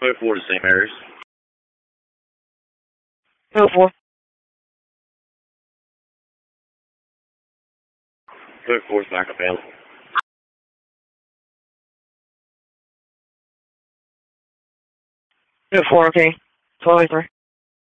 4 to St. Mary's. 4. 4 is back available. 4, okay. 12, 3.